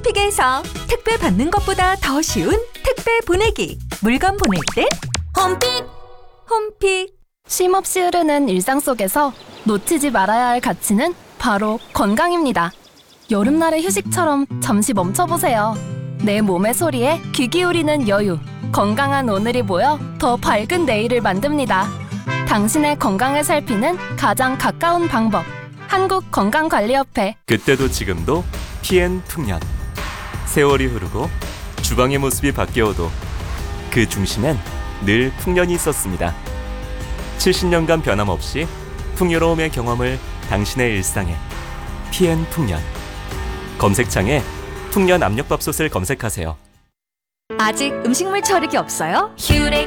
홈픽에서 택배 받는 것보다 더 쉬운 택배 보내기. 물건 보낼 땐 홈픽! 홈픽! 쉼없이 흐르는 일상 속에서 놓치지 말아야 할 가치는 바로 건강입니다. 여름날의 휴식처럼 잠시 멈춰보세요. 내 몸의 소리에 귀 기울이는 여유. 건강한 오늘이 모여 더 밝은 내일을 만듭니다. 당신의 건강을 살피는 가장 가까운 방법. 한국건강관리협회. 그때도 지금도 TN 풍년. 세월이 흐르고 주방의 모습이 바뀌어도 그 중심엔 늘 풍년이 있었습니다. 70년간 변함없이 풍요로움의 경험을 당신의 일상에. TN 풍년. 검색창에 풍년 압력밥솥을 검색하세요. 아직 음식물 처리기 없어요? 큐렉